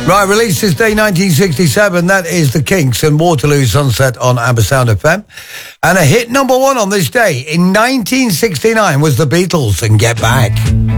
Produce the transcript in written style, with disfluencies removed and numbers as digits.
Right, released this day 1967. That is The Kinks and Waterloo Sunset on Amber Sound FM. And a hit number one on this day in 1969 was The Beatles and Get Back.